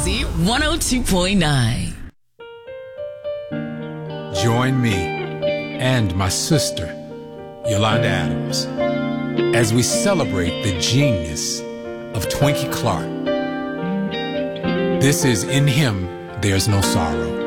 Easy 102.9. Join me and my sister, Yolanda Adams, as we celebrate the genius of Twinkie Clark. This is In Him, There's No Sorrow.